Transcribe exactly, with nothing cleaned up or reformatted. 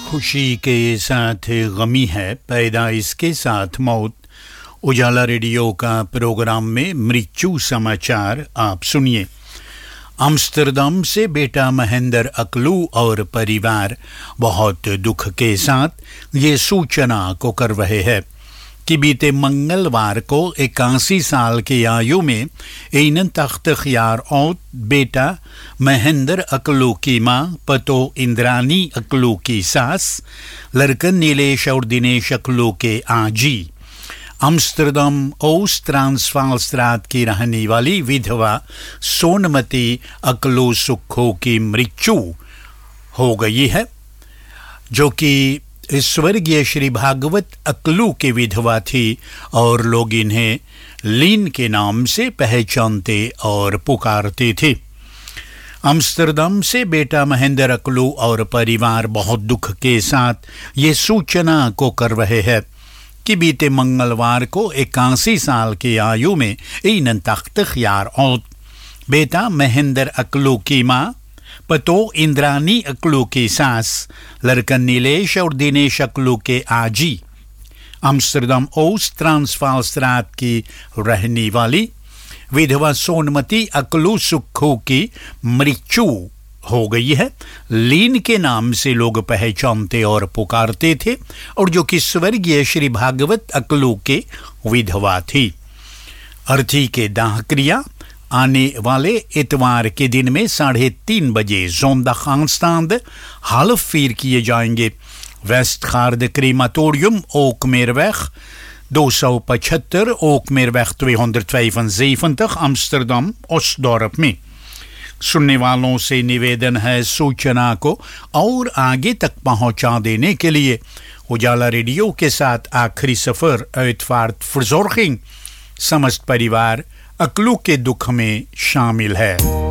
खुशी के साथ गमी है, पैदा इसके साथ मौत। उजाला रेडियो का प्रोग्राम में मृत्यु समाचार आप सुनिए। आम्स्टरडम से बेटा महेंद्र अकलू और परिवार बहुत दुख के साथ ये सूचना को कर रहे हैं कि बीते मंगलवार को इक्यासी साल की आयु में इन तख्त ख्यार और बेटा महेंद्र अकलू की मां पतो इंद्रानी अकलू की सास लड़कन नीलेश और दिनेश अकलू के आजी आम्स्टरडम ओस्ट ट्रांसवाल स्ट्रात की रहने वाली विधवा सोनमती अकलू सुक्खो की मृत्यु हो गई है, जो कि स्वर्गीय श्री भागवत अकलू की विधवा थी और लोग इन्हें लीन के नाम से पहचानते और पुकारते थे। आम्स्टरडम से बेटा महेंद्र अकलू और परिवार बहुत दुख के साथ ये सूचना को कर रहे हैं कि बीते मंगलवार को इक्यासी साल की आयु में इन तख्त ख्यार और बेटा महेंद्र अकलू की मां पतो इंद्रानी अकलू की सास लड़कन नीलेश और दिनेश अकलू के आजी आम्स्टरडम ओस्ट ट्रांसवाल स्ट्रात की रहने वाली विधवा सोनमती अकलू सुक्खो की मृत्यु हो गई है। लीन के नाम से लोग पहचानते और पुकारते थे और जो कि स्वर्गीय श्री भागवत अकलू के विधवा थी। अर्थी के दाह क्रिया आने वाले इतवार के दिन में साढ़े तीन बजे जोंदा खानस्तांद हालफ फीर किए जाएंगे। वेस्ट खार्द क्रीमाटोरियम ओक मेरवेग दो सौ पचहत्तर ओक मेरवेग tweehonderdvijfenzeventig आम्स्टरडम ओस्टडॉर्प में। सुनने वालों से निवेदन है सूचना को और आगे तक पहुंचा देने के लिए उजाला रेडियो के साथ आखिरी सफर uitvaart verzorging समस्त परिवार अकलू के दुख में शामिल है।